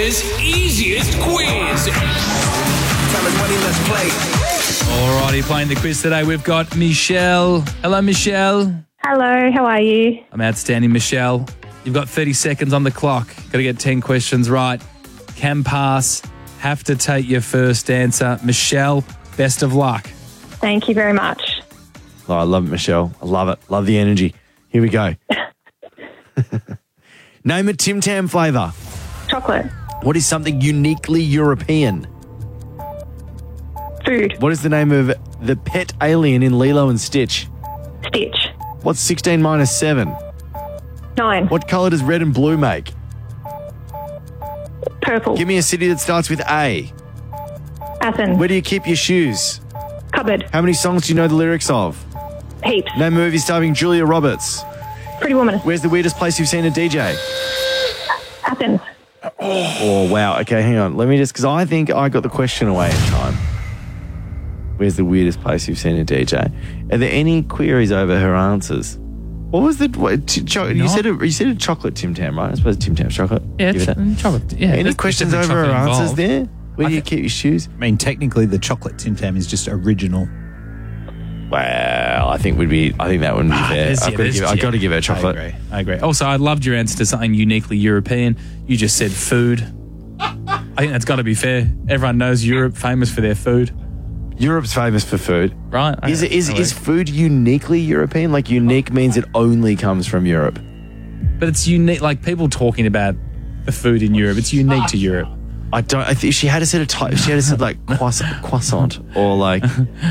Australia's easiest quiz. Time is money, let's play. Alrighty, playing the quiz today, we've got Michelle. Hello, Michelle. Hello, how are you? I'm outstanding, Michelle. You've got 30 seconds on the clock. Got to get 10 questions right. Can pass. Have to take your first answer. Michelle, best of luck. Thank you very much. Oh, I love it, Michelle. I love it. Love the energy. Here we go. Name a Tim Tam flavour. Chocolate. What is something uniquely European? Food. What is the name of the pet alien in Lilo and Stitch? Stitch. What's 16 minus 7? 9. What colour does red and blue make? Purple. Give me a city that starts with A. Athens. Where do you keep your shoes? Cupboard. How many songs do you know the lyrics of? Heaps. Name a movie starring Julia Roberts. Pretty Woman. Where's the weirdest place you've seen a DJ? Athens. Oh, wow. Okay, hang on. Let me just, because I think I got the question away in time. Where's the weirdest place you've seen a DJ? Are there any queries over her answers? What was the, you said a chocolate Tim Tam, right? I suppose Tim Tam's chocolate. Yeah, Give it's it. chocolate. Yeah, Any there's questions definitely over her chocolate answers involved. there? Where do you keep your shoes? I mean, technically, the chocolate Tim Tam is just original. Well, I think that wouldn't be fair. I've got to give her chocolate. I agree. Also, I loved your answer to something uniquely European. You just said food. I think that's got to be fair. Everyone knows Europe, famous for their food. Europe's famous for food. Right. Is food uniquely European? Like, unique means it only comes from Europe. But it's unique, like people talking about the food in Europe. It's unique to Europe. I think she had to said she had to said like croissant or like,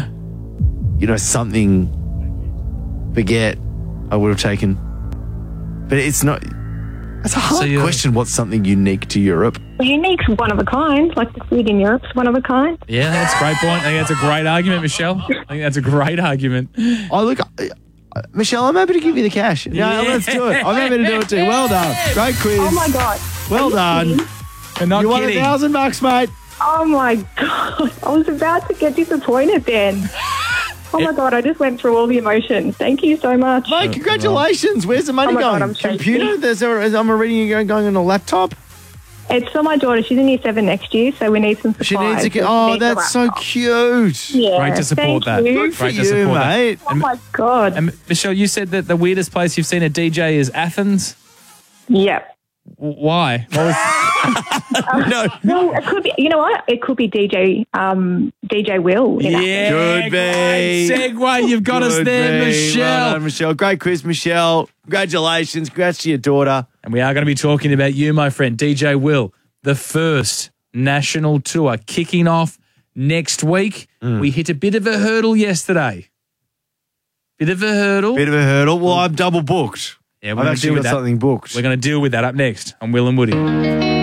something baguette I would have taken. But it's not. That's a hard question. What's something unique to Europe? Well, unique's one of a kind. Like the food in Europe's one of a kind. Yeah, that's a great point. I think that's a great argument, Michelle. I think that's a great argument. Oh, look, Michelle, I'm happy to give you the cash. Yeah, let's do it. I'm happy to do it too. Well done. Great quiz. Oh my God. Well done. We're not You won kidding. $1,000, mate. Oh my God. I was about to get disappointed then. Oh my God, I just went through all the emotions. Thank you so much. Mate, congratulations. Where's the money Oh my going? God, I'm shaking. Computer? I'm already going on a laptop. It's for my daughter. She's in year 7 next year, so we need some supplies. She needs to get. So she Oh, needs a that's so laptop. cute. Yeah, Great to support thank that. you. Good for Great to you, support that. mate. Oh my God. And Michelle, you said that the weirdest place you've seen a DJ is Athens. Yep. Why? What was... No. Well, it could be. You know what? It could be DJ Will. in Athens. Yeah, Could be. great segue. You've got us Good there, be. Michelle. Well done, Michelle. Great quiz, Michelle. Congratulations. Congrats to your daughter. And we are going to be talking about you, my friend, DJ Will, the first national tour kicking off next week. We hit a bit of a hurdle yesterday. Bit of a hurdle. Bit of a hurdle. Well, I'm double booked. Yeah, I've gonna actually deal with got that. something booked. We're going to deal with that up next on Will and Woody.